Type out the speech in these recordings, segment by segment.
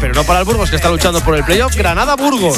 pero no para el Burgos, que está luchando por el playoff. Granada-Burgos.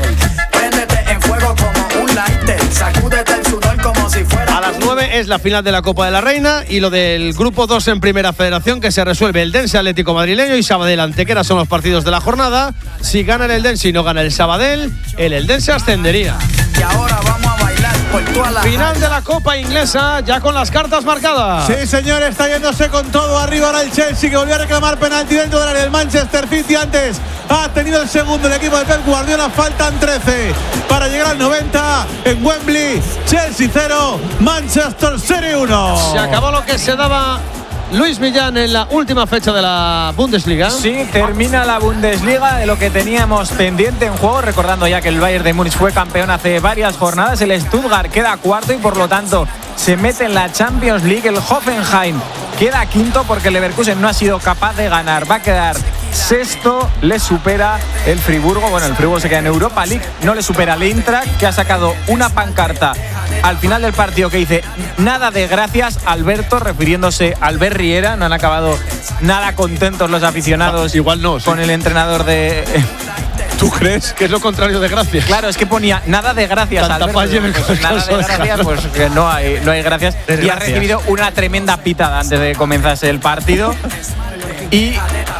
A las 9 es la final de la Copa de la Reina y lo del Grupo 2 en Primera Federación, que se resuelve el Dense Atlético Madrileño y Sabadell Antequera son los partidos de la jornada. Si gana el Eldense y no gana el Sabadell, el Eldense ascendería. Y ahora vamos a bailar por toda la... Final de la Copa Inglesa, ya con las cartas marcadas. Sí, señor, está yéndose con todo. Arriba ahora el Chelsea, que volvió a reclamar penalti dentro del área del Manchester City. Antes ha tenido el segundo el equipo de Pep Guardiola. Faltan 13 para llegar al 90 en Wembley. Chelsea 0, Manchester City 1. Se acabó lo que se daba Luis Millán en la última fecha de la Bundesliga. Sí, termina la Bundesliga de lo que teníamos pendiente en juego, recordando ya que el Bayern de Múnich fue campeón hace varias jornadas, el Stuttgart queda cuarto y por lo tanto se mete en la Champions League, el Hoffenheim queda quinto porque el Leverkusen no ha sido capaz de ganar, va a quedar sexto, le supera el Friburgo, bueno, el Friburgo se queda en Europa League, no le supera el Eintracht, que ha sacado una pancarta al final del partido que dice nada de gracias Alberto, refiriéndose a Albert Riera. No han acabado nada contentos los aficionados igual no, sí, con el entrenador de... ¿Tú crees que es lo contrario de gracias? Claro, es que ponía nada de gracias Alberto, pues nada de gracias, pues que no hay gracias. Y ha recibido una tremenda pitada antes de comenzarse el partido. Y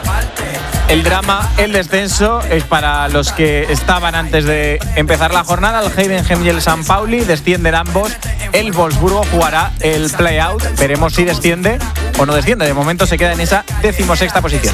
el drama, el descenso, es para los que estaban antes de empezar la jornada. El Heidenheim y el San Pauli descienden ambos. El Wolfsburgo jugará el play-out. Veremos si desciende o no desciende. De momento se queda en esa 16ª posición.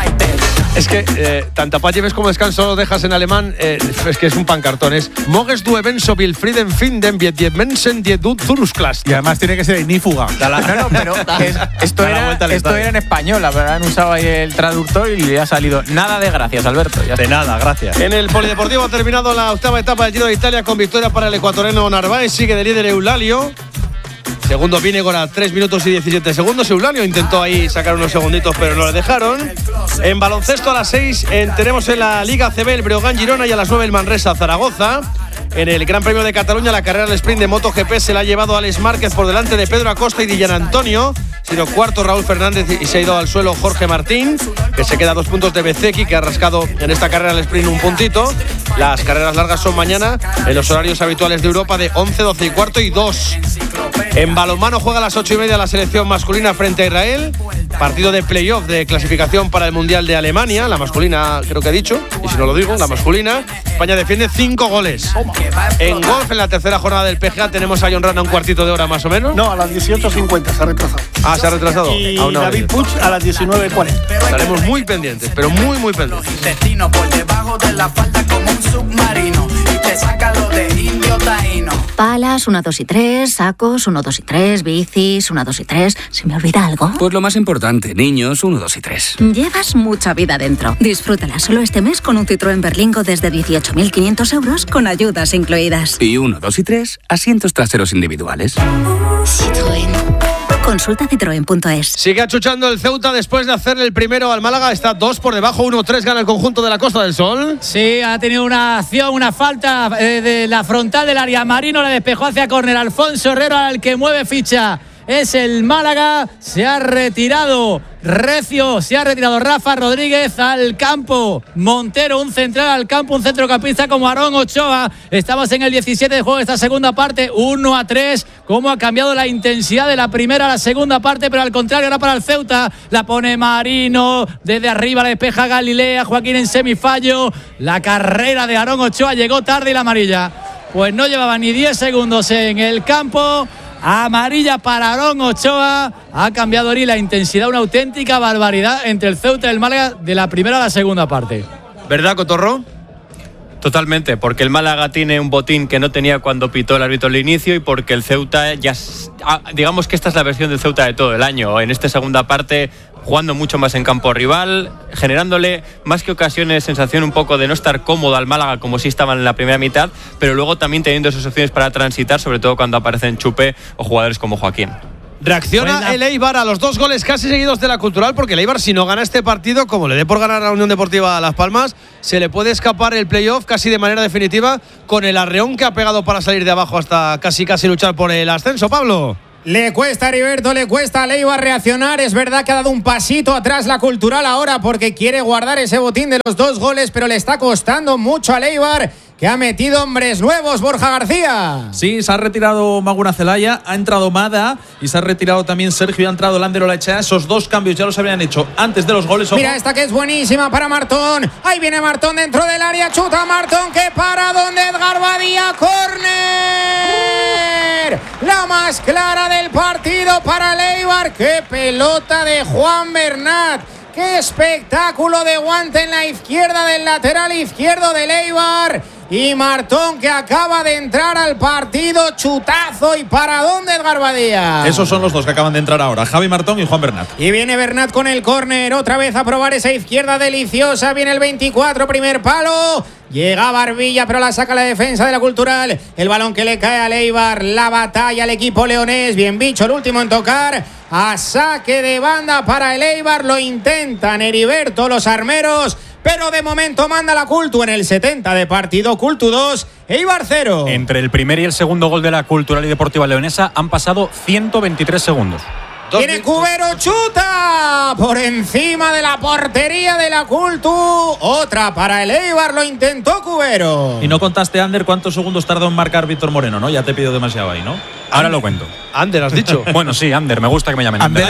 Es que tanta paz lleves como descanso lo dejas en alemán, es que es un pancartón. Es Moges du Ebenso Wilfrieden finden wie die Menschen die du Zurusklast. Y además tiene que ser ignífuga. No, pero esto era en español. La verdad, han usado ahí el traductor y le ha salido nada de gracias, Alberto. Ya de nada, gracias. En el Polideportivo ha terminado la octava etapa del Giro de Italia con victoria para el ecuatoriano Narváez. Sigue de líder Eulalio. Segundo Vinegor a 3 minutos y 17 segundos. Eulalio intentó ahí sacar unos segunditos, pero no le dejaron. En baloncesto a las 6 tenemos en la Liga ACB el Breogán Girona y a las 9 el Manresa Zaragoza. En el Gran Premio de Cataluña, la carrera al sprint de MotoGP se la ha llevado Alex Márquez por delante de Pedro Acosta y Dillan Antonio. Sino cuarto Raúl Fernández y se ha ido al suelo Jorge Martín, que se queda a 2 puntos de Bezzecchi, que ha rascado en esta carrera al sprint un puntito. Las carreras largas son mañana en los horarios habituales de Europa de 11, 12 y cuarto y 2. En balonmano juega a las 8:30 la selección masculina frente a Israel. Partido de playoff de clasificación para el Mundial de Alemania. La masculina, creo que he dicho, y si no lo digo, la masculina. España defiende 5 goles. En golf, en la tercera jornada del PGA, tenemos a Jon Rana un cuartito de hora más o menos. No, a las 18:50 se ha retrasado. Ah, se ha retrasado. Y David Puig a las 19:40. Estaremos muy pendientes, pero muy, muy pendientes. Intestino por debajo de la falda como un submarino y te saca lo de indio taíno. Palas, 1, 2 y 3, sacos, 1, 2 y 3, bicis, 1, 2 y 3. ¿Se me olvida algo? Pues lo más importante, niños, 1, 2 y 3. Llevas mucha vida dentro. Disfrútala solo este mes con un Citroën Berlingo desde 18.500 euros con ayudas incluidas. Y 1, 2 y 3, asientos traseros individuales. Citroën. Consulta citroen.es. Sigue achuchando el Ceuta después de hacerle el primero al Málaga. Está 2 por debajo, 1-3 gana el conjunto de la Costa del Sol. Sí, ha tenido una acción, una falta de la frontal del área. Marino la despejó hacia córner. Alfonso Herrero al que mueve ficha. Es el Málaga, se ha retirado Recio, se ha retirado Rafa Rodríguez al campo. Montero, un central al campo, un centrocampista como Aarón Ochoa. Estamos en el 17 de juego de esta segunda parte, 1-3. Cómo ha cambiado la intensidad de la primera a la segunda parte, pero al contrario, ahora para el Ceuta. La pone Marino, desde arriba la despeja Galilea, Joaquín en semifallo. La carrera de Aarón Ochoa llegó tarde y la amarilla. Pues no llevaba ni 10 segundos en el campo. Amarilla para Aarón Ochoa. Ha cambiado ahí la intensidad, una auténtica barbaridad entre el Ceuta y el Málaga de la primera a la segunda parte. ¿Verdad, Cotorro? Totalmente, porque el Málaga tiene un botín que no tenía cuando pitó el árbitro al inicio y porque el Ceuta ya... Digamos que esta es la versión del Ceuta de todo el año. En esta segunda parte, jugando mucho más en campo rival, generándole más que ocasiones sensación un poco de no estar cómodo al Málaga como si estaban en la primera mitad, pero luego también teniendo esas opciones para transitar, sobre todo cuando aparecen Chupe o jugadores como Joaquín. Reacciona el Eibar a los 2 goles casi seguidos de la Cultural, porque el Eibar, si no gana este partido, como le dé por ganar a la Unión Deportiva Las Palmas, se le puede escapar el playoff casi de manera definitiva, con el arreón que ha pegado para salir de abajo hasta casi luchar por el ascenso. Pablo. Le cuesta a Heriberto, le cuesta a Leibar reaccionar. Es verdad que ha dado un pasito atrás la Cultural ahora porque quiere guardar ese botín de los 2 goles, pero le está costando mucho a Leibar, que ha metido hombres nuevos, Borja García. Sí, se ha retirado Maguna Celaya, ha entrado Mada y se ha retirado también Sergio y ha entrado Lander Olaechea. Esos 2 cambios ya los habían hecho antes de los goles. Mira esta que es buenísima para Martón. Ahí viene Martón dentro del área, chuta Martón, que para donde Edgar Badía, córner. La más clara del partido para Leibar. Qué pelota de Juan Bernat. ¡Qué espectáculo de guante en la izquierda del lateral izquierdo de Leibar! Y Martón, que acaba de entrar al partido, chutazo. ¿Y para dónde, Edgar Badía? Esos son los 2 que acaban de entrar ahora, Javi Martón y Juan Bernat. Y viene Bernat con el córner, otra vez a probar esa izquierda deliciosa. Viene el 24, primer palo. Llega Barbilla, pero la saca la defensa de la Cultural. El balón que le cae a Leibar. La batalla al equipo leonés. Bien bicho, el último en tocar. A saque de banda para el Eibar. Lo intentan Heriberto, los armeros, pero de momento manda la Cultu en el 70 de partido. Cultu 2, Eibar 0. Entre el primer y el segundo gol de la Cultural y Deportiva Leonesa han pasado 123 segundos. Tiene Cubero, chuta por encima de la portería de la Cultu. Otra para el Eibar, lo intentó Cubero. Y no contaste, Ander, cuántos segundos tardó en marcar Víctor Moreno, ¿no? Ya te pido demasiado ahí, ¿no? Ahora lo cuento. Ander, has dicho. Bueno, sí, Ander, me gusta que me llamen Ander.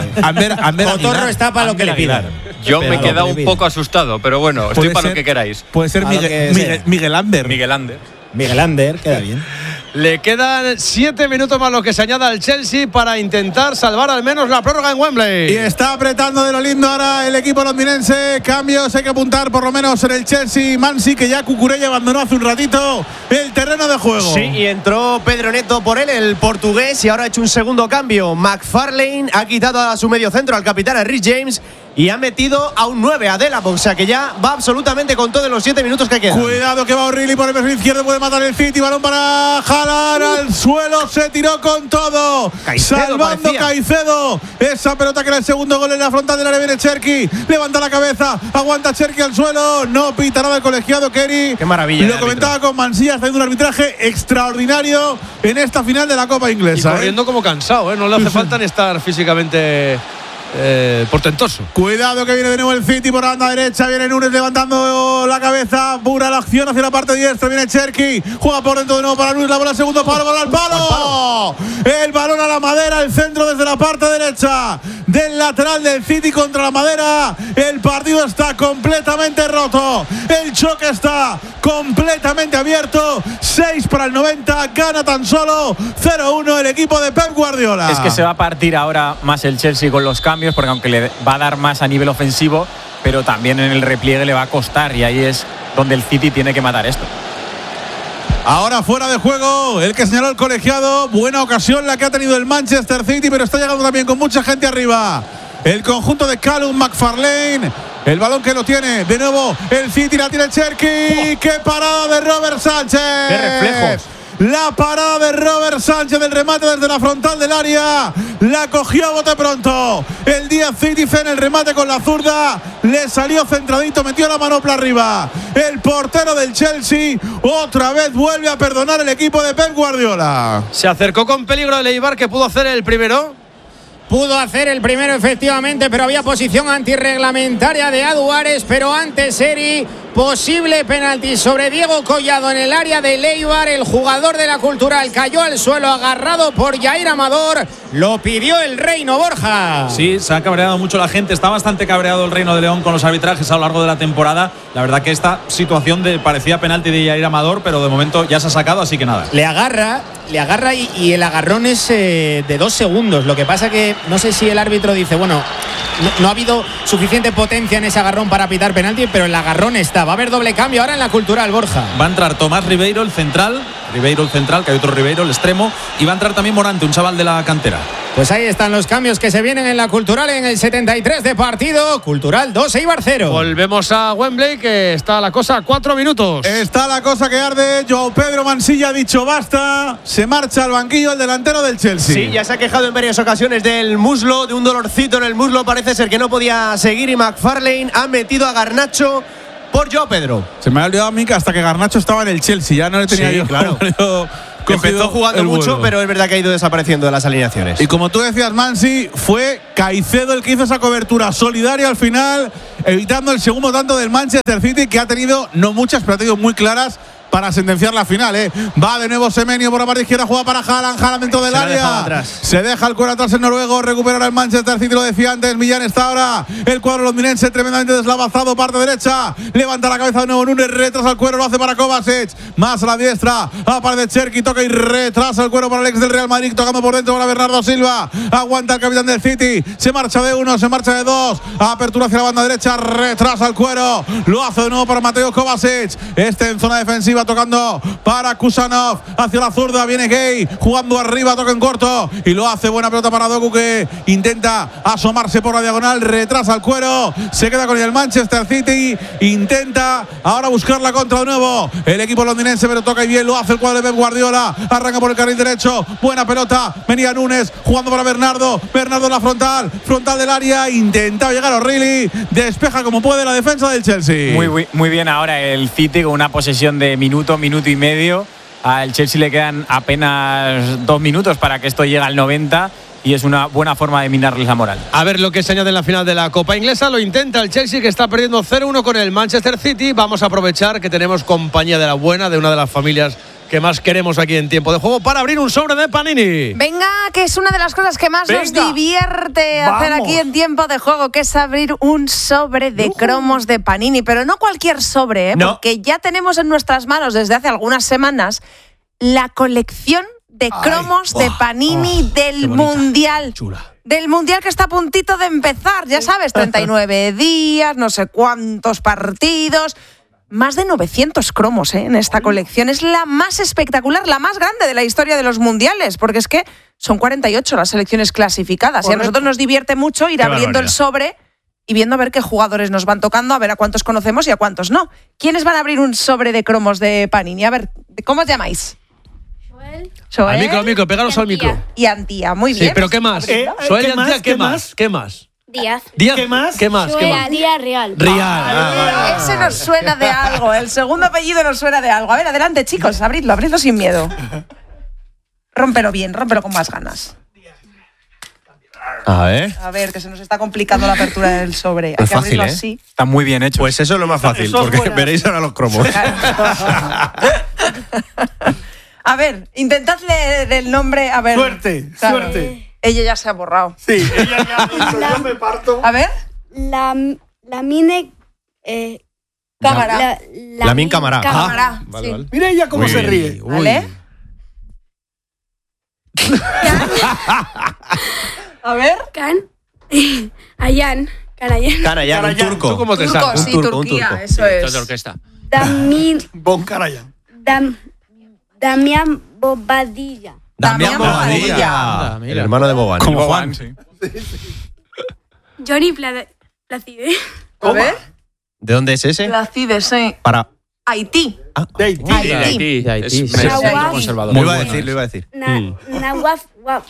Ander, Cotorro está para lo que le pidan. Yo me he quedado un poco asustado, pero bueno, estoy para lo que queráis. Puede ser Miguel Ander. Miguel Ander. Miguel Ander, queda bien. Le quedan 7 minutos más lo que se añada al Chelsea para intentar salvar al menos la prórroga en Wembley. Y está apretando de lo lindo ahora el equipo londinense. Cambios, hay que apuntar por lo menos en el Chelsea. Mansi, que ya Cucurella abandonó hace un ratito el terreno de juego. Sí, y entró Pedro Neto por él, el portugués, y ahora ha hecho un segundo cambio. McFarlane ha quitado a su mediocentro, al capitán, a Rhys James, y ha metido a un 9, a Delap. O sea que ya va absolutamente con todos los 7 minutos que quedan. Cuidado que va O'Reilly por el perfil izquierdo, puede matar el City. Balón para jalar al suelo, se tiró con todo. Caicedo salvando parecía. Caicedo. Esa pelota que era el segundo gol en la frontal del área. Viene Cherki, levanta la cabeza, aguanta Cherki al suelo. No pita nada el colegiado Kerry. Qué maravilla. Lo comentaba con Mansilla, está haciendo un arbitraje extraordinario en esta final de la Copa Inglesa. Y corriendo como cansado, ¿eh? No le hace falta ni estar físicamente portentoso. Cuidado que viene de nuevo el City por la banda derecha. Viene Núñez levantando la cabeza. Pura la acción hacia la parte diestra. Viene Cherki. Juega por dentro de nuevo para Núñez. La bola segundo palo. Balón al palo. El balón a la madera. El centro desde la parte derecha del lateral del City contra la madera. El partido está completamente roto. El choque está completamente abierto. 6 para el 90. Gana tan solo 0-1 el equipo de Pep Guardiola. Es que se va a partir ahora más el Chelsea con los cambios, porque aunque le va a dar más a nivel ofensivo, pero también en el repliegue le va a costar, y ahí es donde el City tiene que matar esto. Ahora fuera de juego, el que señaló el colegiado. Buena ocasión la que ha tenido el Manchester City, pero está llegando también con mucha gente arriba. El conjunto de Callum McFarlane. El balón que lo tiene de nuevo el City, la tiene Cherki. ¡Qué parada de Robert Sánchez! ¡Qué reflejos! La parada de Robert Sánchez del remate desde la frontal del área. La cogió a bote pronto el Díaz Citizen, el remate con la zurda. Le salió centradito, metió la manopla arriba. El portero del Chelsea otra vez vuelve a perdonar el equipo de Pep Guardiola. Se acercó con peligro el Eibar, que pudo hacer el primero. Pudo hacer el primero efectivamente, pero había posición antirreglamentaria de Aduares, pero antes Eri, posible penalti sobre Diego Collado en el área de Eibar. El jugador de la Cultural cayó al suelo agarrado por Jair Amador. Lo pidió el Reino, Borja. Sí, se ha cabreado mucho la gente. Está bastante cabreado el Reino de León con los arbitrajes a lo largo de la temporada. La verdad que esta situación parecía penalti de Jair Amador, pero de momento ya se ha sacado, así que nada. Le agarra y el agarrón es de 2 segundos. Lo que pasa que no sé si el árbitro dice, bueno, no ha habido suficiente potencia en ese agarrón para pitar penalti, pero el agarrón está. Va a haber doble cambio ahora en la Cultural, Borja. Va a entrar Tomás Ribeiro, el central, que hay otro Ribeiro, el extremo, y va a entrar también Morante, un chaval de la cantera. Pues ahí están los cambios que se vienen en la Cultural en el 73 de partido. Cultural 2, Eibar 0. Volvemos a Wembley, que está la cosa a 4 minutos. Está la cosa que arde. Joao Pedro Mansilla ha dicho basta. Se marcha al banquillo el delantero del Chelsea. Sí, ya se ha quejado en varias ocasiones del muslo, de un dolorcito en el muslo. Parece ser que no podía seguir, y McFarlane ha metido a Garnacho por Joao Pedro. Se me ha olvidado a mí que hasta que Garnacho estaba en el Chelsea, ya no le tenía sí, yo, claro. Empezó jugando mucho, vuelo. pero es verdad que ha ido desapareciendo de las alineaciones. Y como tú decías, Mansi, fue Caicedo el que hizo esa cobertura solidaria al final, evitando el segundo tanto del Manchester City, que ha tenido no muchas, pero ha tenido muy claras para sentenciar la final. Va de nuevo Semenyo por la parte izquierda, juega para Haaland dentro del área. Se deja el cuero atrás el noruego, recuperará el Manchester City, lo decía antes, Millán está ahora, el cuadro londinense tremendamente deslavazado, parte derecha, levanta la cabeza de nuevo Núñez, retrasa el cuero, lo hace para Kovacic, más a la diestra, aparece Cherki, toca y retrasa el cuero para el ex del Real Madrid, tocando por dentro para Bernardo Silva, aguanta el capitán del City, se marcha de uno, se marcha de dos, apertura hacia la banda derecha, retrasa el cuero, lo hace de nuevo para Mateo Kovacic, en zona defensiva, tocando para Kusanov, hacia la zurda, viene Gay, jugando arriba, toca en corto, y lo hace, buena pelota para Doku, que intenta asomarse por la diagonal, retrasa el cuero, se queda con el Manchester City, intenta ahora buscar la contra de nuevo, el equipo londinense, pero toca y bien, lo hace el cuadro de Pep Guardiola, arranca por el carril derecho, buena pelota, venía Núñez, jugando para Bernardo en la frontal del área, intenta llegar a O'Reilly, despeja como puede la defensa del Chelsea. Muy bien ahora el City con una posesión de minuto y medio. Al Chelsea le quedan apenas 2 minutos para que esto llegue al 90 y es una buena forma de minarles la moral. A ver lo que se añade en la final de la Copa Inglesa. Lo intenta el Chelsea, que está perdiendo 0-1 con el Manchester City. Vamos a aprovechar que tenemos compañía de la buena, de una de las familias que más queremos aquí en tiempo de juego, para abrir un sobre de Panini. Venga, que es una de las cosas que más nos divierte hacer aquí en tiempo de juego, que es abrir un sobre de cromos de Panini. Pero no cualquier sobre, No. porque ya tenemos en nuestras manos desde hace algunas semanas la colección de cromos de Panini del Mundial. Del Mundial que está a puntito de empezar, ya sabes, 39 días, no sé cuántos partidos. Más de 900 cromos en esta colección. Es la más espectacular, la más grande de la historia de los mundiales, porque es que son 48 las selecciones clasificadas. Correcto. Y a nosotros nos divierte mucho ir abriendo el sobre y viendo a ver qué jugadores nos van tocando, a ver a cuántos conocemos y a cuántos no. ¿Quiénes van a abrir un sobre de cromos de Panini? A ver, ¿cómo os llamáis? Joel. Al micro, péganos al micro. Y Antía, muy bien. Sí, pero ¿qué más? Joel y Antía, ¿qué más? ¿Qué más? Díaz. ¿Qué más? ¿Qué más? Díaz Real. Real. Ese nos suena de algo. El segundo apellido nos suena de algo. A ver, adelante, chicos. Abridlo sin miedo. Rómpelo bien, rómpelo con más ganas. A ver, que se nos está complicando la apertura del sobre. Hay es que abrirlo fácil, así. Está muy bien hecho. Pues eso es lo más fácil, porque veréis ahora los cromos. A ver, intentad leer el nombre. A ver. Suerte. Ella ya se ha borrado. Sí, ella ya ha dicho, yo me parto. A ver. La mine... Cámara. La min cámara. Cámara. Vale, vale. Mira ella cómo se ríe. ¿Vale? A ver. Ayan, un turco. ¿Tú cómo te sabes? Sí, Turquía, eso es. de orquesta. Bon Karayan. Damián Bobadilla. Damián Bobadilla. El hermano de Boban. Como Juan, sí. Johnny Placide. A ver. ¿De dónde es ese? Placide, sí. Para Haití. De Haití. Es Nawaf. conservador. Lo iba a decir. Nawaf.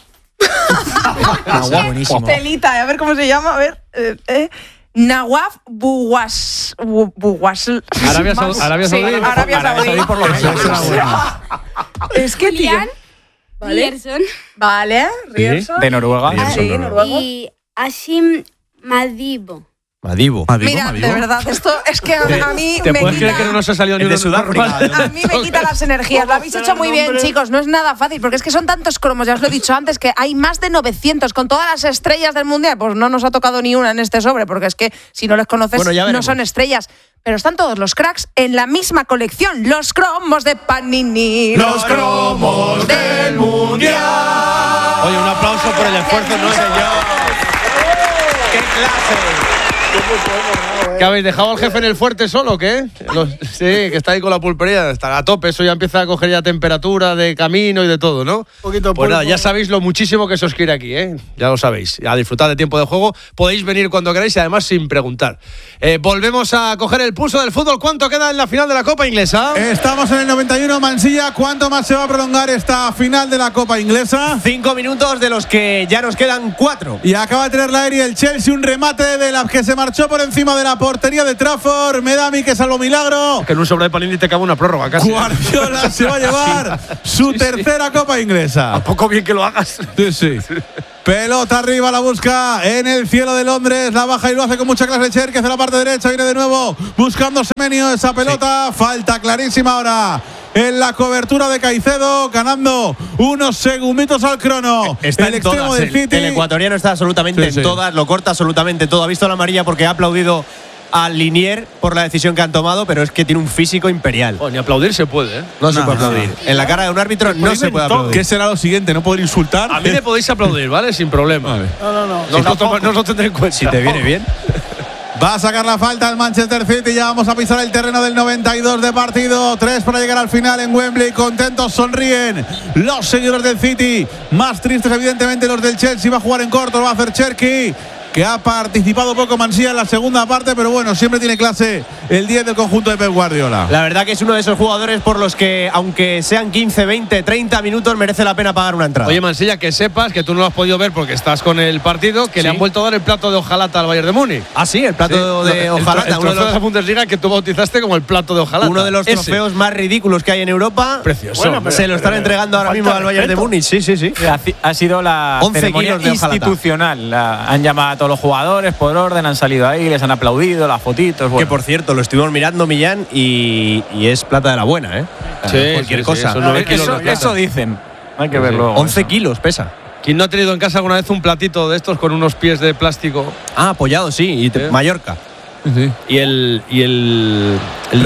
Buenísimo. Telita, a ver cómo se llama. A ver. Nawaf Buwas. Arabia Saudí. Arabia Saudí. por lo menos. Es que, tío. Rierson. Vale, Rierson. De Noruega. Sí, noruego. Y Hashim Madibo. Madibo. Mira, de verdad, esto es que a mí ¿Te me puedes creer quita, que no nos ha salido ni El de uno Sudáfrica. normal? a mí me quita las energías. Lo habéis hecho muy bien, chicos. No es nada fácil, porque es que son tantos cromos, ya os lo he dicho antes, que hay más de 900 con todas las estrellas del Mundial. Pues no nos ha tocado ni una en este sobre, porque es que si no les conoces, no son estrellas. Pero están todos los cracks en la misma colección. Los cromos de Panini. Los cromos del Mundial. Oye, un aplauso por el esfuerzo, ¿no, señor? ¡Qué clase! ¿Qué habéis dejado al jefe en el fuerte solo o qué? Sí, que está ahí con la pulpería, está a tope, eso ya empieza a coger ya temperatura de camino y de todo, ¿no? Pues nada, ya sabéis lo muchísimo que se os quiere aquí, ¿eh? Ya lo sabéis, a disfrutar de tiempo de juego, podéis venir cuando queráis y además sin preguntar. Volvemos a coger el pulso del fútbol. ¿Cuánto queda en la final de la Copa Inglesa? Estamos en el 91, Mansilla. ¿Cuánto más se va a prolongar esta final de la Copa Inglesa? 5 minutos, de los que ya nos quedan 4. Y acaba de tener la aérea el Chelsea, un remate de la que se marcha marchó por encima de la portería de Trafford. Me da a mí que salvo milagro. Que en un sobre de Panini te cabe una prórroga casi. Guardiola se va a llevar su tercera Copa Inglesa. ¿A poco bien que lo hagas? Sí. Pelota arriba, la busca en el cielo de Londres. La baja y lo hace con mucha clase Cher, que hace la parte derecha. Viene de nuevo buscando Semenyo esa pelota. Falta clarísima ahora en la cobertura de Caicedo, ganando unos segunditos al crono. Está el en extremo todas, del City. El ecuatoriano está absolutamente en todas, lo corta absolutamente todo. Ha visto la amarilla porque ha aplaudido al Linier por la decisión que han tomado, pero es que tiene un físico imperial. Ni aplaudir se puede, ¿eh? No se puede aplaudir. En la cara de un árbitro no se puede aplaudir. ¿Qué será lo siguiente? ¿No poder insultar? A mí me podéis aplaudir, ¿vale? Sin problema. Vale. No os lo tendré en cuenta. Si te viene bien. Va a sacar la falta el Manchester City. Ya vamos a pisar el terreno del 92 de partido. 3 para llegar al final en Wembley. Contentos, sonríen los seguidores del City. Más tristes, evidentemente, los del Chelsea. Va a jugar en corto, lo va a hacer Cherki, que ha participado poco Mansilla en la segunda parte, pero bueno, siempre tiene clase el 10 del conjunto de Pep Guardiola. La verdad que es uno de esos jugadores por los que, aunque sean 15, 20, 30 minutos, merece la pena pagar una entrada. Oye, Mansilla, que sepas que tú no lo has podido ver porque estás con el partido, que le han vuelto a dar el plato de hojalata al Bayern de Múnich. Ah, sí, el plato de hojalata. El trofeo de la Bundesliga que tú bautizaste como el plato de hojalata. Uno de los trofeos más ridículos que hay en Europa. Precioso. Bueno, se lo están entregando ahora mismo al Bayern de Múnich. Sí. Ha sido la 11 ceremonia kilos de hojalata. institucional. Han llamado a todos los jugadores por orden, han salido ahí, les han aplaudido, las fotitos. Bueno. Que por cierto, lo estuvimos mirando, Millán, y es plata de la buena, ¿eh? Cualquier cosa. Eso dicen. Hay que verlo. 11 kilos pesa. ¿Quién no ha tenido en casa alguna vez un platito de estos con unos pies de plástico? Ah, apoyado, sí. Y Mallorca. Sí. Y el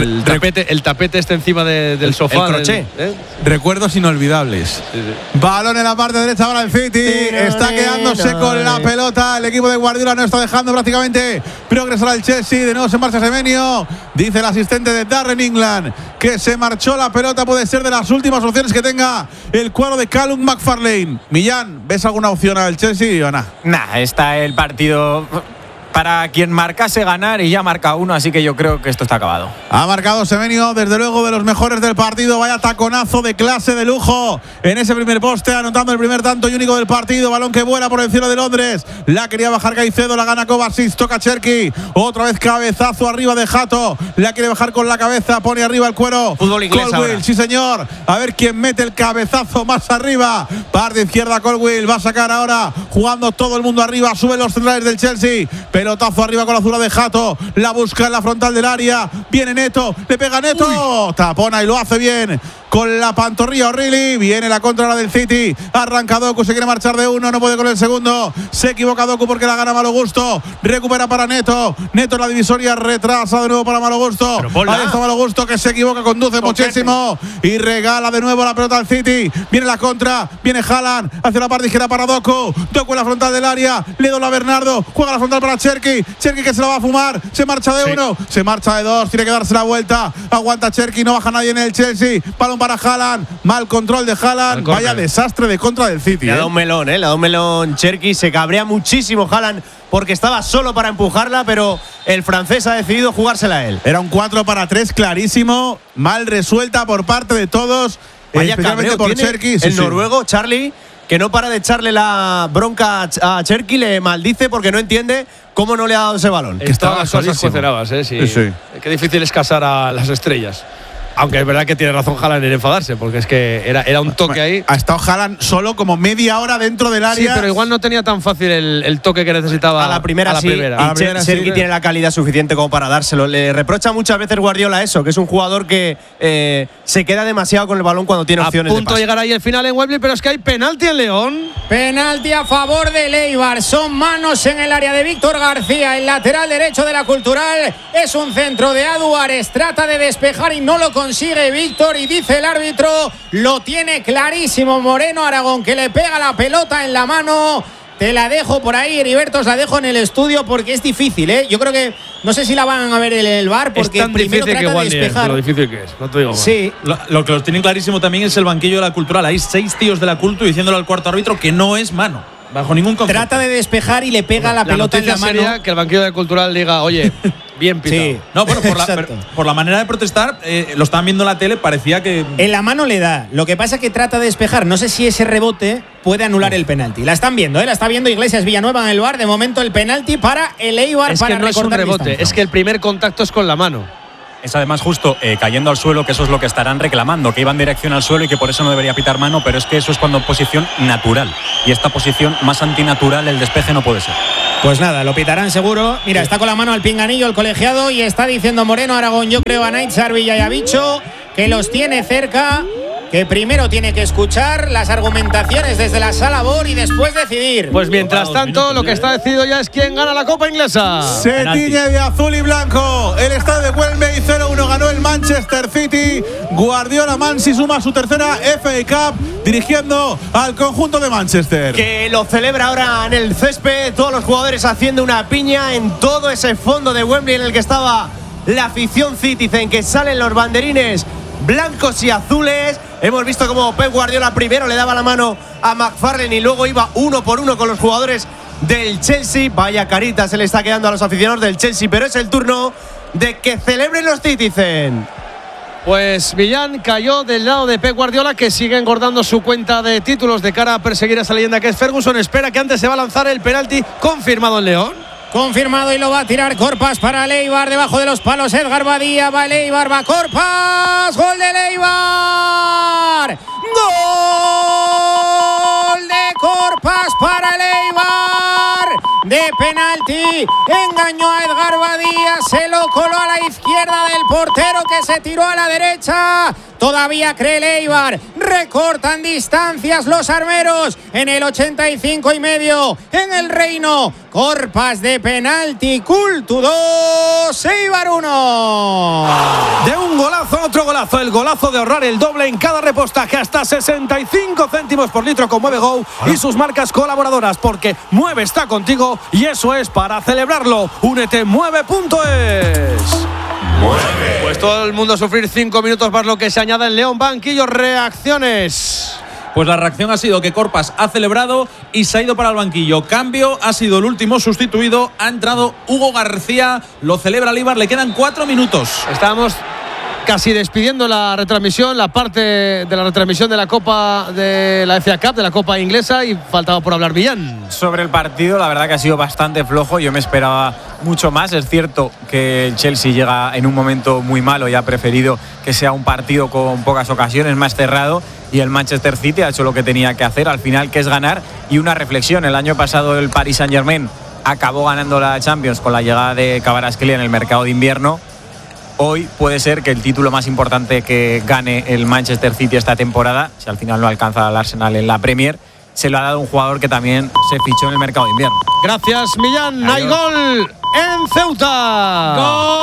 tapete este encima del sofá. El crochet. Recuerdos inolvidables. Balón en la parte derecha para el City. Está quedándose con la pelota. El equipo de Guardiola no está dejando prácticamente progresar al Chelsea. De nuevo se marcha Semenyo. Dice el asistente de Darren England que se marchó la pelota. Puede ser de las últimas opciones que tenga el cuadro de Callum McFarlane. Millán, ¿ves alguna opción al Chelsea o nada? Nah, está el partido para quien marcase ganar y ya marca uno, así que yo creo que esto está acabado. Ha marcado Semenyo, desde luego de los mejores del partido. Vaya taconazo de clase, de lujo en ese primer poste, anotando el primer tanto y único del partido. Balón que vuela por el cielo de Londres. La quería bajar Caicedo, la gana Kovacic, toca Cherki. Otra vez cabezazo arriba de Hato. La quiere bajar con la cabeza, pone arriba el cuero. Fútbol inglés Colwill, ahora. sí señor. A ver quién mete el cabezazo más arriba. Parte izquierda Colwill, va a sacar ahora, jugando todo el mundo arriba. Suben los centrales del Chelsea. Pelotazo arriba con la zurda de Hato. La busca en la frontal del área. Viene Neto. Le pega Neto. Uy. Tapona y lo hace bien con la pantorrilla O'Reilly. Viene la contra la del City. Arranca Doku. Se quiere marchar de uno. No puede con el segundo. Se equivoca Doku porque la gana Malo Gusto. Recupera para Neto. Neto en la divisoria. Retrasa de nuevo para Malo Gusto. Ahí está Malo Gusto que se equivoca. Conduce muchísimo. Y regala de nuevo la pelota al City. Viene la contra. Viene Haaland. Hacia la parte izquierda para Doku. Doku en la frontal del área. Le dobla a Bernardo. Juega la frontal para Cherki. Cherki que se la va a fumar. Se marcha de uno. Se marcha de dos. Tiene que darse la vuelta. Aguanta Cherki. No baja nadie en el Chelsea. Balón para Haaland. Mal control de Haaland. Vaya desastre de contra del City. Le da un melón, le da un melón Cherki. Se cabrea muchísimo Haaland porque estaba solo para empujarla, pero el francés ha decidido jugársela a él. Era un 4-3 clarísimo. Mal resuelta por parte de todos. Vaya especialmente cabreo por tiene Cherki. el noruego, Charlie, que no para de echarle la bronca a Cherki, le maldice porque no entiende cómo no le ha dado ese balón. Estaban las cosas cocinadas, sí. Qué difícil es casar a las estrellas. Aunque es verdad que tiene razón Haaland en enfadarse, porque es que era un toque ahí. Ha estado Haaland solo como media hora dentro del área. Sí, pero igual no tenía tan fácil el toque que necesitaba. A la primera sí. Cherki tiene la calidad suficiente como para dárselo. Le reprocha muchas veces Guardiola eso, que es un jugador que se queda demasiado con el balón cuando tiene opciones de pase. A punto de llegar ahí el final en Wembley, pero es que hay penalti en León. Penalti a favor de Eibar. Son manos en el área de Víctor García, el lateral derecho de la Cultural. Es un centro de Aduares. Trata de despejar y no lo consigue Víctor, y dice el árbitro, lo tiene clarísimo Moreno Aragón, que le pega la pelota en la mano. Te la dejo por ahí, Heriberto, os la dejo en el estudio porque es difícil, ¿eh? Yo creo que no sé si la van a ver en el VAR porque es tan primero difícil trata que de despejar. Lo difícil que es, no te digo más. Sí. Lo que los tienen clarísimo también es el banquillo de la Cultural. Hay 6 tíos de la Cultu diciéndole al cuarto árbitro que no es mano. Bajo ningún concepto. Trata de despejar y le pega la pelota en la mano. Sería que el banquillo de Cultural diga, oye, bien pitado. Sí. No, bueno, por la manera de protestar, lo estaban viendo en la tele, parecía que… En la mano le da. Lo que pasa es que trata de despejar. No sé si ese rebote puede anular el penalti. La están viendo, la está viendo Iglesias Villanueva en el VAR. De momento el penalti para el Eibar. Es que no es un rebote, es que el primer contacto es con la mano. Es además justo cayendo al suelo, que eso es lo que estarán reclamando, que iba en dirección al suelo y que por eso no debería pitar mano, pero es que eso es cuando posición natural. Y esta posición más antinatural, el despeje no puede ser. Pues nada, lo pitarán seguro. Mira, está con la mano al pinganillo el colegiado y está diciendo Moreno Aragón, yo creo a Naitsar Villayavicho, que los tiene cerca, que primero tiene que escuchar las argumentaciones desde la sala VAR y después decidir. Pues mientras tanto, lo que está decidido ya es quién gana la Copa Inglesa. Se tiñe de azul y blanco. El estadio de Wembley 0-1 ganó el Manchester City. Guardiola Mansi suma su tercera FA Cup dirigiendo al conjunto de Manchester. Que lo celebra ahora en el césped. Todos los jugadores haciendo una piña en todo ese fondo de Wembley en el que estaba la afición Citizen, que salen los banderines blancos y azules. Hemos visto como Pep Guardiola primero le daba la mano a McFarlane y luego iba uno por uno con los jugadores del Chelsea. Vaya carita se le está quedando a los aficionados del Chelsea, pero es el turno de que celebren los Citizen. Pues Millán cayó del lado de Pep Guardiola, que sigue engordando su cuenta de títulos de cara a perseguir a esa leyenda que es Ferguson. Espera que antes se va a lanzar el penalti confirmado en León. Confirmado y lo va a tirar Corpas para el Eibar. Debajo de los palos Edgar Badía. Va el Eibar, va Corpas. ¡Gol del Eibar! ¡Gol de Corpas para el Eibar! De penalti. Engañó a Edgar Badía. Se lo coló a la izquierda del portero, que se tiró a la derecha. Todavía cree el Eibar. Recortan distancias los armeros en el 85,5. En el Reino. Corpas de penalti. Cultu 2, Eibar 1. De un golazo a otro golazo. El golazo de ahorrar el doble en cada repostaje. Hasta 65 céntimos por litro con Mueve Go y sus marcas colaboradoras. Porque Mueve está contigo y eso es para celebrarlo. Únete Mueve.es. Pues todo el mundo a sufrir 5 minutos más lo que se añade en León. Banquillo, reacciones. Pues la reacción ha sido que Corpas ha celebrado y se ha ido para el banquillo. Cambio, ha sido el último sustituido. Ha entrado Hugo García. Lo celebra el Eibar. Le quedan 4 minutos. Estábamos casi despidiendo la retransmisión, la parte de la retransmisión de la Copa de la FA Cup, de la Copa Inglesa, y faltaba por hablar Millán. Sobre el partido, la verdad que ha sido bastante flojo. Yo me esperaba mucho más. Es cierto que el Chelsea llega en un momento muy malo y ha preferido que sea un partido con pocas ocasiones, más cerrado, y el Manchester City ha hecho lo que tenía que hacer al final, que es ganar. Y una reflexión: el año pasado el Paris Saint-Germain acabó ganando la Champions con la llegada de Kvaratskhelia en el mercado de invierno. Hoy puede ser que el título más importante que gane el Manchester City esta temporada, si al final no alcanza al Arsenal en la Premier, se lo ha dado un jugador que también se fichó en el mercado de invierno. Gracias, Millán. Hay gol en Ceuta.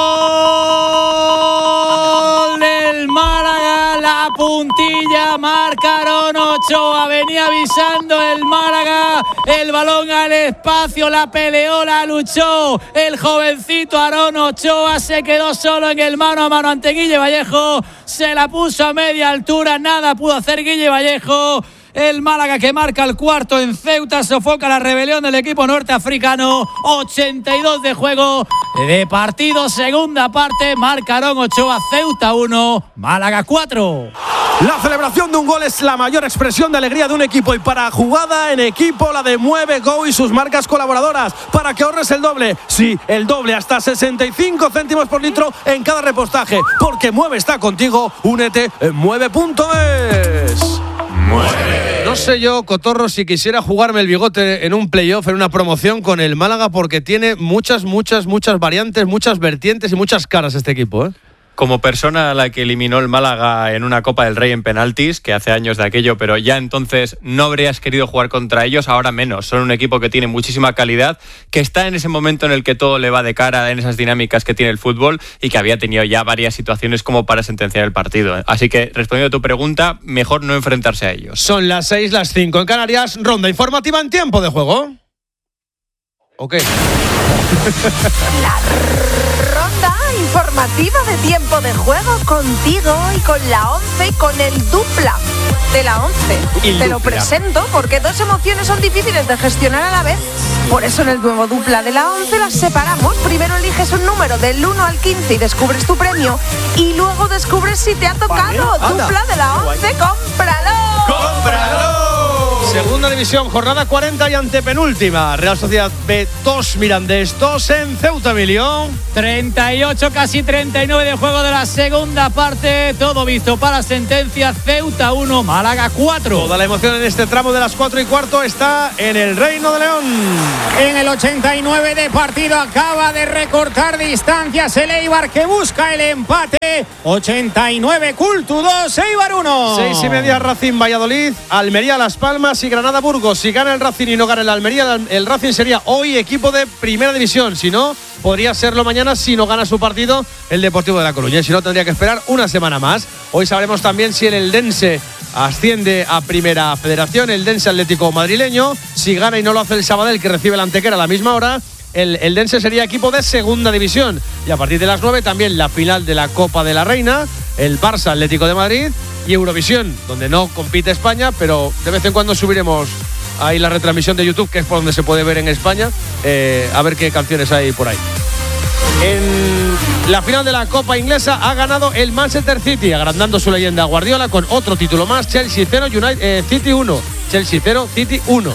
Gol del Málaga, la puntilla, marcaron Ochoa, venía avisando el Málaga, el balón al espacio, la peleó, la luchó el jovencito Aarón Ochoa, se quedó solo en el mano a mano ante Guille Vallejo, se la puso a media altura, nada pudo hacer Guille Vallejo. El Málaga, que marca el cuarto en Ceuta, sofoca la rebelión del equipo norteafricano. 82 de juego de partido, segunda parte. Marcaron Ochoa, Ceuta 1, Málaga 4. La celebración de un gol es la mayor expresión de alegría de un equipo, y para jugada en equipo la de Mueve Go y sus marcas colaboradoras, para que ahorres el doble. Sí, el doble, hasta 65 céntimos por litro en cada repostaje, porque Mueve está contigo. Únete en Mueve.es. No sé yo, Cotorro, si quisiera jugarme el bigote en un playoff, en una promoción con el Málaga, porque tiene muchas variantes, muchas vertientes y muchas caras este equipo, ¿eh? Como persona a la que eliminó el Málaga en una Copa del Rey en penaltis, que hace años de aquello, pero ya entonces no habrías querido jugar contra ellos, ahora menos. Son un equipo que tiene muchísima calidad, que está en ese momento en el que todo le va de cara, en esas dinámicas que tiene el fútbol, y que había tenido ya varias situaciones como para sentenciar el partido. Así que, respondiendo a tu pregunta, mejor no enfrentarse a ellos. Son las 6, las 5 en Canarias. Ronda informativa en tiempo de juego. Ok. La ronda ronda informativa de tiempo de juego contigo y con la 11 y con el dupla de la 11. Te lo presento porque dos emociones son difíciles de gestionar a la vez. Por eso en el nuevo dupla de la 11 las separamos. Primero eliges un número del 1 al 15 y descubres tu premio. Y luego descubres si te ha tocado. Dupla de la 11, cómpralo. ¡Cómpralo! Segunda división, jornada 40 y antepenúltima. Real Sociedad B2, Mirandés 2 en Ceuta, Emilio. 38, casi 39 de juego de la segunda parte. Todo visto para sentencia. Ceuta 1, Málaga 4. Toda la emoción en este tramo de las 4:15 está en el Reino de León. En el 89 de partido acaba de recortar distancias el Eibar, que busca el empate. 89 Cultu 2, Eibar 1. 6:30 Racing Valladolid, Almería Las Palmas y Granada Burgos. Si gana el Racing y no gana el Almería, el Racing sería hoy equipo de primera división. Si no, podría serlo mañana si no gana su partido el Deportivo de La Coruña. Y si no, tendría que esperar una semana más. Hoy sabremos también si el Eldense asciende a Primera Federación, el Eldense Atlético madrileño. Si gana y no lo hace el Sabadell, que recibe el Antequera a la misma hora, el Eldense sería equipo de segunda división. Y a partir de las 9 también la final de la Copa de la Reina, el Barça Atlético de Madrid y Eurovisión, donde no compite España, pero de vez en cuando subiremos ahí la retransmisión de YouTube, que es por donde se puede ver en España, a ver qué canciones hay por ahí. En la final de la Copa Inglesa ha ganado el Manchester City, agrandando su leyenda Guardiola con otro título más. Chelsea 0, City 1. Chelsea 0, City 1.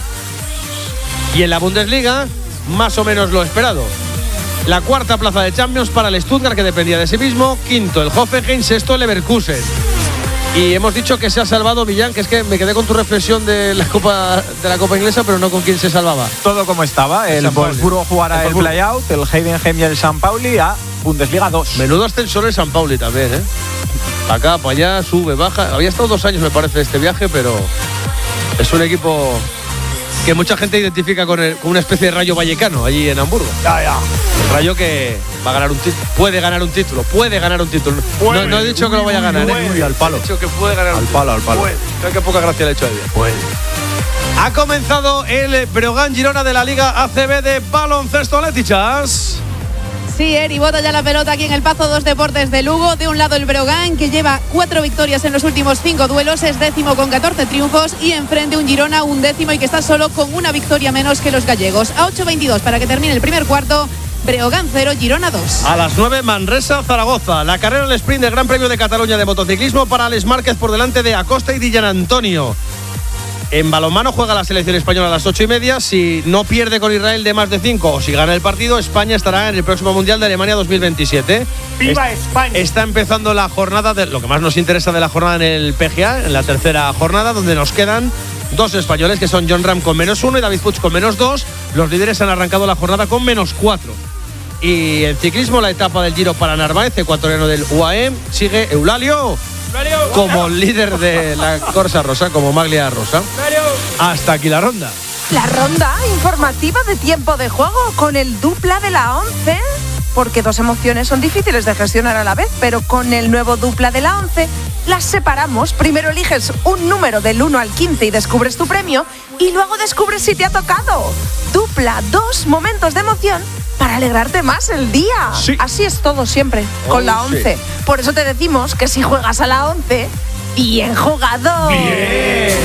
Y en la Bundesliga, más o menos lo esperado. La cuarta plaza de Champions para el Stuttgart, que dependía de sí mismo. Quinto el Hoffenheim, sexto el Leverkusen. Y hemos dicho que se ha salvado Millán, que es que me quedé con tu reflexión de la Copa Inglesa, pero no con quién se salvaba. Todo como estaba. El Wolfsburgo jugará el play-out, el Heidenheim y el San Pauli a Bundesliga 2. Menudo ascensor el San Pauli también, ¿eh? Para acá, para allá, sube, baja. Había estado 2 años, me parece, este viaje, pero es un equipo que mucha gente identifica con una especie de Rayo Vallecano allí en Hamburgo. El Rayo que va a ganar un título, puede ganar un título. No he dicho que lo vaya a ganar, al palo. He dicho que puede ganar al palo. Creo que poca gracia le he hecho a él. Ha comenzado el Breogán Girona de la Liga ACB de baloncesto, Letichas. Sí, Eri, bota ya la pelota aquí en el Pazo 2 Deportes de Lugo. De un lado el Breogán, que lleva 4 victorias en los últimos 5 duelos, es décimo con 14 triunfos, y enfrente un Girona, un décimo, y que está solo con una victoria menos que los gallegos. A 8:22 para que termine el primer cuarto. Breogán 0, Girona 2. A las 9, Manresa, Zaragoza. La carrera del sprint del Gran Premio de Cataluña de motociclismo para Alex Márquez por delante de Acosta y Di Gianantonio. En balonmano juega la selección española a las 8:30. Si no pierde con Israel de más de 5 o si gana el partido, España estará en el próximo Mundial de Alemania 2027. ¡Viva España! Está empezando la jornada, lo que más nos interesa de la jornada en el PGA, en la tercera jornada, donde nos quedan 2 españoles, que son Jon Rahm con -1 y David Puig con -2. Los líderes han arrancado la jornada con -4. Y en ciclismo, la etapa del Giro para Narváez, ecuatoriano del UAE, sigue Eulalio como líder de la Corsa Rosa, como Maglia Rosa. Hasta aquí la ronda. La ronda informativa de tiempo de juego con el dupla de la 11. Porque dos emociones son difíciles de gestionar a la vez, pero con el nuevo dupla de la 11 las separamos. Primero eliges un número del 1 al 15 y descubres tu premio, y luego descubres si te ha tocado. Dupla, 2 momentos de emoción para alegrarte más el día. Sí. Así es todo siempre, con la 11. Sí. Por eso te decimos que si juegas a la 11, bien jugado. Bien.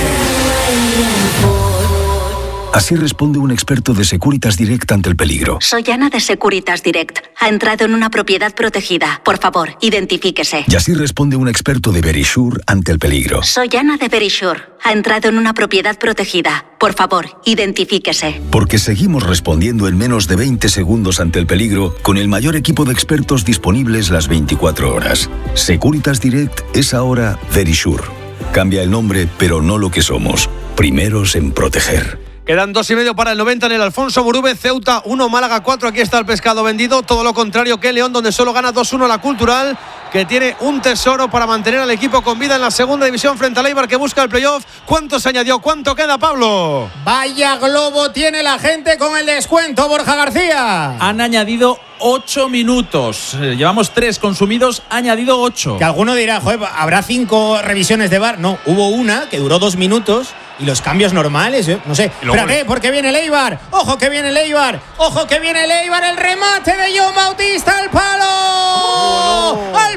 Así responde un experto de Securitas Direct ante el peligro. Soy Ana de Securitas Direct. Ha entrado en una propiedad protegida. Por favor, identifíquese. Y así responde un experto de Verisure ante el peligro. Soy Ana de Verisure. Ha entrado en una propiedad protegida. Por favor, identifíquese. Porque seguimos respondiendo en menos de 20 segundos ante el peligro con el mayor equipo de expertos disponibles las 24 horas. Securitas Direct es ahora Verisure. Cambia el nombre, pero no lo que somos. Primeros en proteger. Quedan 2:30 para el 90 en el Alfonso Murube. Ceuta 1, Málaga 4. Aquí está el pescado vendido. Todo lo contrario que León, donde solo gana 2-1 la Cultural, que tiene un tesoro para mantener al equipo con vida en la segunda división frente al Eibar, que busca el playoff. ¿Cuánto se añadió? ¿Cuánto queda, Pablo? Vaya globo tiene la gente con el descuento, Borja García. Han añadido 8 minutos. Llevamos 3 consumidos, ha añadido 8. Que alguno dirá, joder, ¿habrá 5 revisiones de VAR? No, hubo una que duró 2 minutos y los cambios normales, no sé. Espérate, porque viene el Eibar. Ojo que viene el Eibar. Ojo que viene el Eibar. El remate de John Bautista al palo. ¡Al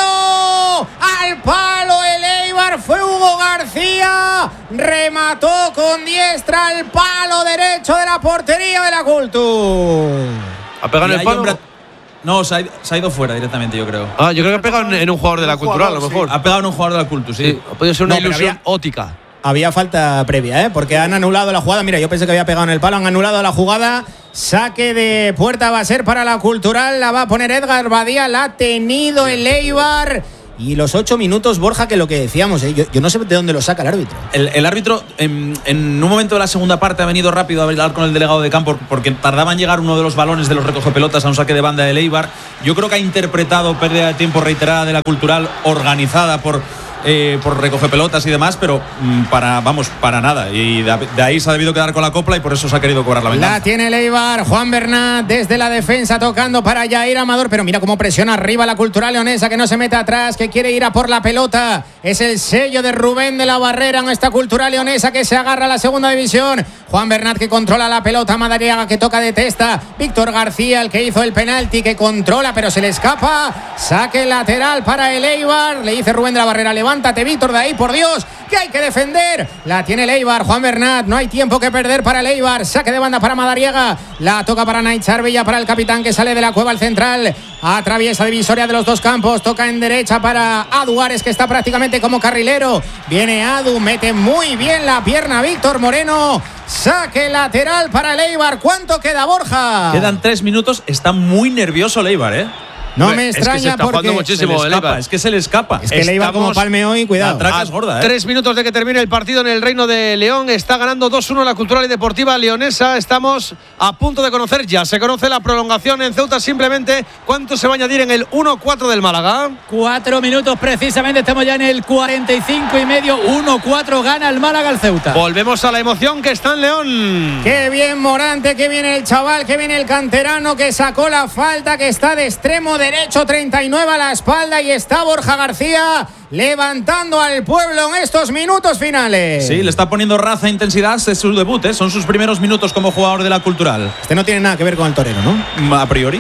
palo! ¡Al palo! El Eibar fue Hugo García. Remató con diestra al palo derecho de la portería de la Cultu. ¿Ha pegado en el palo? No, se ha ido fuera directamente, yo creo. Yo creo que ha pegado en un jugador de la Cultural, a lo mejor. Ha pegado en un jugador de la Cultu, sí. Ha podido ser una ilusión óptica. Había falta previa, porque han anulado la jugada. Mira, yo pensé que había pegado en el palo, han anulado la jugada. Saque de puerta va a ser para la Cultural, la va a poner Edgar Badía, la ha tenido el Eibar. Y los 8 minutos, Borja, que lo que decíamos, yo no sé de dónde lo saca el árbitro. El árbitro, en un momento de la segunda parte, ha venido rápido a hablar con el delegado de campo porque tardaba en llegar uno de los balones de los recogepelotas a un saque de banda del Eibar. Yo creo que ha interpretado pérdida de tiempo reiterada de la Cultural, organizada por recogepelotas y demás, pero para nada. Y de ahí se ha debido quedar con la copla y por eso se ha querido cobrar la venganza. La tiene el Eibar, Juan Bernat desde la defensa tocando para Jair Amador, pero mira cómo presiona arriba la Cultural leonesa, que no se mete atrás, que quiere ir a por la pelota. Es el sello de Rubén de la Barrera en esta Cultural leonesa que se agarra a la segunda división. Juan Bernat que controla la pelota, Madariaga que toca de testa, Víctor García el que hizo el penalti, que controla pero se le escapa. Saque lateral para el Eibar, le dice Rubén de la Barrera, levántate Víctor de ahí, por Dios, que hay que defender. La tiene el Eibar, Juan Bernat, no hay tiempo que perder para el Eibar. Saque de banda para Madariaga, la toca para Naichar Villa, para el capitán que sale de la cueva al central, atraviesa divisoria de los dos campos, toca en derecha para Adu Ares, que está prácticamente como carrilero. Viene Adu, mete muy bien la pierna Víctor Moreno. Saque lateral para el Eibar. ¿Cuánto queda, Borja? Quedan 3 minutos. Está muy nervioso el Eibar, No me extraña, es que se está porque jugando muchísimo el Eibar. Es que se le escapa. Es que el Eibar como palme hoy, cuidado. La traca es gorda, 3 minutos de que termine el partido en el Reino de León. Está ganando 2-1 la Cultural y Deportiva Leonesa. Estamos a punto de conocer, ya se conoce la prolongación en Ceuta. Simplemente, ¿cuánto se va a añadir en el 1-4 del Málaga? 4 minutos precisamente. Estamos ya en el 45 y medio. 1-4 gana el Málaga al Ceuta. Volvemos a la emoción que está en León. Qué bien Morante, qué bien el chaval, qué bien el canterano que sacó la falta, que está de extremo derecho, 39 a la espalda, y está Borja García levantando al pueblo en estos minutos finales. Sí, le está poniendo raza e intensidad. Es su debut, son sus primeros minutos como jugador de la Cultural. Este no tiene nada que ver con el torero, ¿no? A priori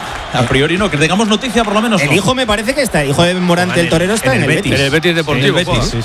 no, que tengamos noticia por lo menos. El hijo me parece que está, el hijo de Morante, el torero, está en el Betis. En el Betis Deportivo. Sí.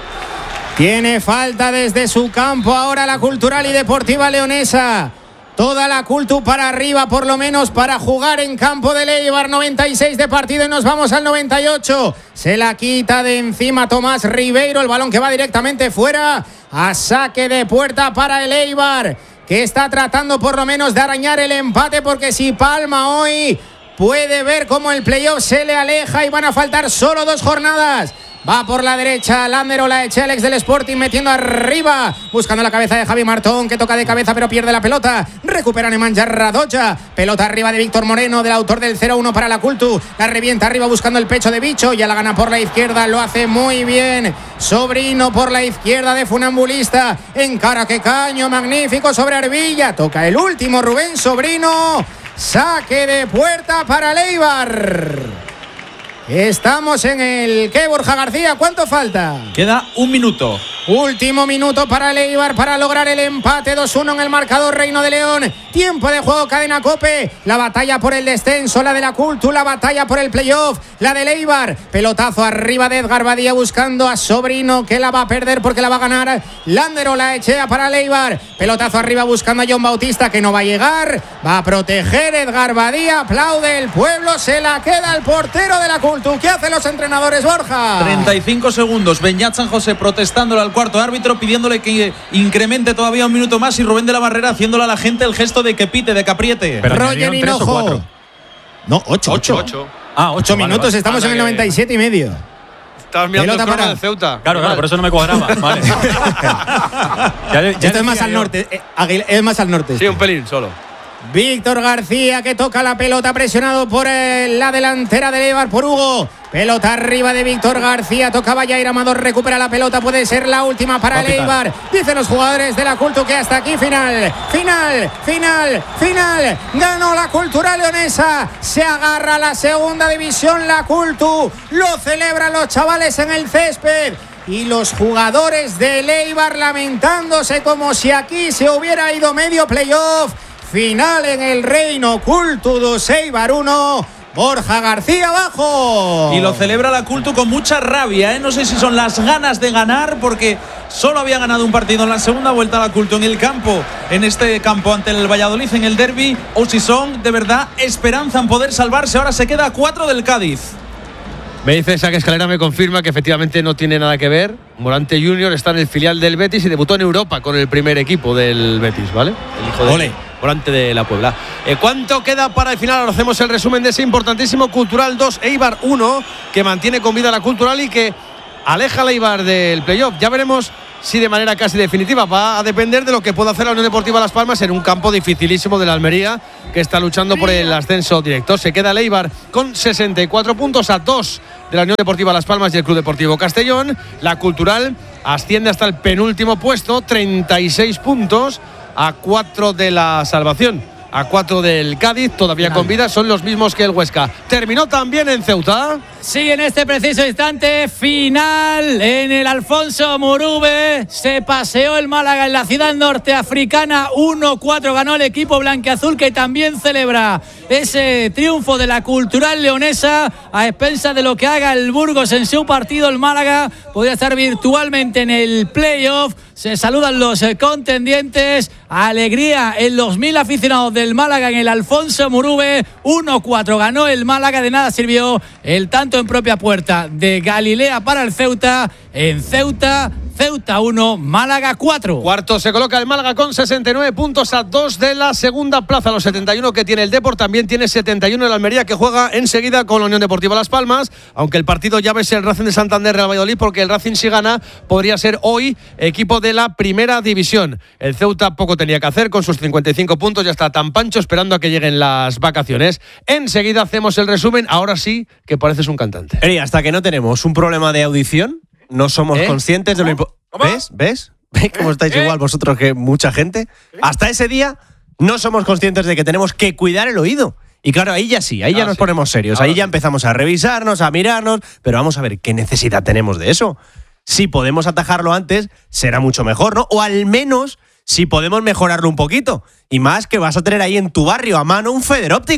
Tiene falta desde su campo ahora la Cultural y Deportiva Leonesa. Toda la Cultu para arriba, por lo menos para jugar en campo de Eibar. 96 de partido y nos vamos al 98. Se la quita de encima Tomás Ribeiro. El balón que va directamente fuera. A saque de puerta para el Eibar, que está tratando por lo menos de arañar el empate, porque si palma hoy puede ver cómo el playoff se le aleja y van a faltar solo 2 jornadas. Va por la derecha Lander Olaechea, Alex del Sporting, metiendo arriba, buscando la cabeza de Javi Martón, que toca de cabeza pero pierde la pelota. Recupera Nemanja Radoja, pelota arriba de Víctor Moreno, del autor del 0-1 para la Cultu. La revienta arriba buscando el pecho de Bicho, ya la gana por la izquierda, lo hace muy bien Sobrino por la izquierda de Funambulista. Encara que caño, magnífico sobre Arbilla, toca el último Rubén Sobrino. Saque de puerta para el Eibar. Estamos en el... ¿Qué, Borja García? ¿Cuánto falta? Queda 1 minuto. Último minuto para el Eibar para lograr el empate. 2-1 en el marcador, Reino de León. Tiempo de juego, Cadena COPE. La batalla por el descenso, la de la Cultu, la batalla por el playoff, la del Eibar. Pelotazo arriba de Edgar Badía buscando a Sobrino, que la va a perder porque la va a ganar Lander Olaechea para el Eibar. Pelotazo arriba buscando a John Bautista, que no va a llegar. Va a proteger Edgar Badía. Aplaude el pueblo. Se la queda el portero de la Cultu. ¿Qué hacen los entrenadores, Borja? 35 segundos. Beñat San José protestándole al cuarto árbitro, pidiéndole que incremente todavía 1 minuto más, y Rubén de la Barrera haciéndole a la gente el gesto de que pite, de que apriete. Pero Roger Hinojo. No, 8. 8 minutos, vale. Estamos en el 97 y medio. Estabas mirando el crono de Ceuta. Claro, por eso no me cuadraba. Vale. Esto es más al norte. Es más al norte. Sí, un pelín solo. Víctor García, que toca la pelota, presionado por la delantera de Eibar, por Hugo. Pelota arriba de Víctor García, tocaba Jair Amador, recupera la pelota, puede ser la última para el Eibar. Dicen los jugadores de la Cultu que hasta aquí final. Ganó la Cultural leonesa, se agarra a la segunda división la Cultu, lo celebran los chavales en el césped. y los jugadores del Eibar lamentándose como si aquí se hubiera ido medio playoff. Final en el Reino, Cultu 2, Eibar 1. Borja García abajo. Y lo celebra la Cultu con mucha rabia, ¿eh? No sé si son las ganas de ganar, porque solo había ganado un partido en la segunda vuelta la Cultu en el campo, en este campo ante el Valladolid en el derbi, o si son de verdad esperanza en poder salvarse. Ahora se queda a 4 del Cádiz. Me dice Saque Escalera, me confirma que efectivamente no tiene nada que ver. Morante Junior está en el filial del Betis y debutó en Europa con el primer equipo del Betis, ¿vale? El hijo de Morante de la Puebla. ¿Cuánto queda para el final? Ahora hacemos el resumen de ese importantísimo Cultural 2, Eibar 1, que mantiene con vida la Cultural y que aleja al Eibar del playoff. Ya veremos si de manera casi definitiva. Va a depender de lo que pueda hacer la Unión Deportiva Las Palmas en un campo dificilísimo de la Almería, que está luchando por el ascenso directo. Se queda el Eibar con 64 puntos a 2 de la Unión Deportiva Las Palmas y el Club Deportivo Castellón. La Cultural asciende hasta el penúltimo puesto, 36 puntos a 4 de la salvación, a 4 del Cádiz, todavía con vida, son los mismos que el Huesca. Terminó también en Ceuta. Sí, en este preciso instante final en el Alfonso Murube. Se paseó el Málaga en la ciudad norteafricana. 1-4 ganó el equipo blanquiazul, que también celebra ese triunfo de la Cultural leonesa a expensas de lo que haga el Burgos en su partido. El Málaga podría estar virtualmente en el playoff. Se saludan los contendientes. Alegría en los 1000 aficionados del Málaga en el Alfonso Murube. 1-4 ganó el Málaga. De nada sirvió el tanto en propia puerta de Galilea para el Ceuta. En Ceuta 1, Málaga 4. Cuarto se coloca el Málaga con 69 puntos a 2 de la segunda plaza. Los 71 que tiene el Depor, también tiene 71 el Almería, que juega enseguida con la Unión Deportiva Las Palmas, aunque el partido ya ves el Racing de Santander Real Valladolid, porque el Racing, si gana, podría ser hoy equipo de la primera división. El Ceuta poco tenía que hacer con sus 55 puntos, ya está tan pancho esperando a que lleguen las vacaciones. Enseguida hacemos el resumen. Ahora sí que pareces un cantante. Hasta que no tenemos un problema de audición, no somos conscientes de lo importante. ¿Ves cómo estáis igual vosotros que mucha gente? Hasta ese día no somos conscientes de que tenemos que cuidar el oído. Y claro, ahí ya sí, nos ponemos serios. Ahí ya empezamos a revisarnos, a mirarnos. Pero vamos a ver qué necesidad tenemos de eso. Si podemos atajarlo antes, será mucho mejor, ¿no? O al menos si podemos mejorarlo un poquito. Y más que vas a tener ahí en tu barrio a mano un Federóptico.